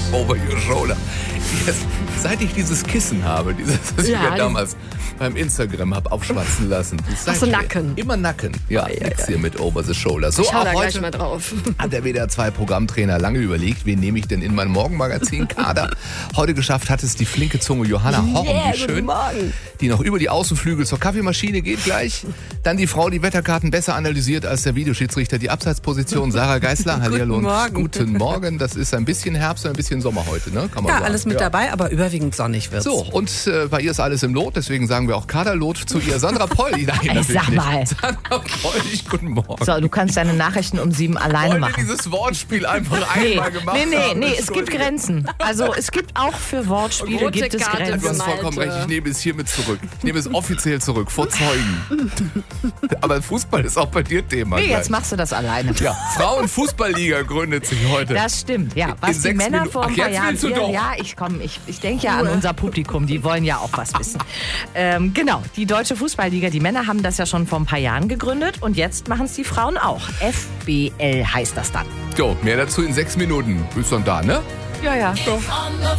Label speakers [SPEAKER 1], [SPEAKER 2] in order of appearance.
[SPEAKER 1] over your shoulder. Jetzt, seit ich dieses Kissen habe, das ich ja damals beim Instagram habe aufschwatzen lassen.
[SPEAKER 2] Hast du Nacken?
[SPEAKER 1] Immer Nacken. Ja, nix hier mit over the shoulder. So,
[SPEAKER 2] ich schau
[SPEAKER 1] auch
[SPEAKER 2] da
[SPEAKER 1] heute
[SPEAKER 2] gleich mal drauf.
[SPEAKER 1] hat der WDR 2 Programmtrainer lange überlegt, wen nehme ich denn in mein Morgenmagazin-Kader. Heute geschafft hat es die flinke Zunge Johanna Horn, wie schön,
[SPEAKER 2] guten Morgen.
[SPEAKER 1] die noch über die Außenflügel zur Kaffeemaschine geht gleich. Dann die Frau, die Wetterkarten besser analysiert als der Videoschiedsrichter, die Abseitsposition, Sarah Geisler. Hallihallo und
[SPEAKER 2] Morgen.
[SPEAKER 1] Guten Morgen. Das ist ein bisschen Herbst und ein bisschen Sommer heute, ne? Kann man sagen.
[SPEAKER 3] Alles mit dabei, aber überwiegend sonnig wird's.
[SPEAKER 1] So, und bei ihr ist alles im Lot, deswegen sagen wir auch Kaderlot zu ihr. Sandra Poll. Nein, natürlich
[SPEAKER 4] sag mal.
[SPEAKER 1] nicht. Sandra Poll, guten Morgen.
[SPEAKER 4] So, du kannst deine Nachrichten um 7 alleine
[SPEAKER 1] Heute
[SPEAKER 4] machen.
[SPEAKER 1] dieses Wortspiel einfach einmal gemacht haben.
[SPEAKER 4] Nee, es gibt Grenzen. Also es gibt auch für Wortspiele
[SPEAKER 2] Rote
[SPEAKER 4] gibt es
[SPEAKER 2] Karte
[SPEAKER 4] Grenzen.
[SPEAKER 1] Du hast vollkommen recht, ich nehme es hiermit zurück. Ich nehme es offiziell zurück, vor Zeugen. Aber Fußball ist auch bei dir Thema.
[SPEAKER 4] Nee,
[SPEAKER 1] gleich.
[SPEAKER 4] jetzt machst du das alleine.
[SPEAKER 1] Ja, Frauenfußballliga gründet sich heute.
[SPEAKER 4] Das stimmt, ja. Was
[SPEAKER 1] In
[SPEAKER 4] die
[SPEAKER 1] 6
[SPEAKER 4] Männer
[SPEAKER 1] Minuten.
[SPEAKER 4] vor ein
[SPEAKER 1] Ach,
[SPEAKER 4] paar
[SPEAKER 1] jetzt
[SPEAKER 4] Jahren...
[SPEAKER 1] willst du doch.
[SPEAKER 4] Ja, ich denke ja an unser Publikum, die wollen ja auch was wissen. Genau, die Deutsche Fußballliga, die Männer haben das ja schon vor ein paar Jahren gegründet und jetzt machen es die Frauen auch. FBL heißt das dann.
[SPEAKER 1] So, mehr dazu in 6 Minuten. Bist dann da, ne?
[SPEAKER 4] Ja.
[SPEAKER 5] On the